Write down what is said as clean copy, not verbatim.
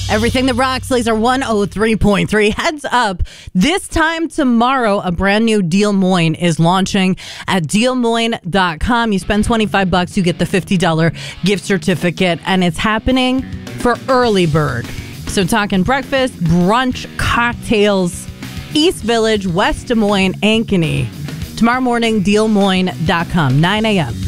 Everything that rocks, Laser 103.3. Heads up, this time tomorrow, a brand new Deal Moine is launching at DealMoine.com. You spend $25, you get the $50 gift certificate, and it's happening for early bird. So talking breakfast, brunch, cocktails, East Village, West Des Moines, Ankeny. Tomorrow morning, DealMoine.com, 9 a.m.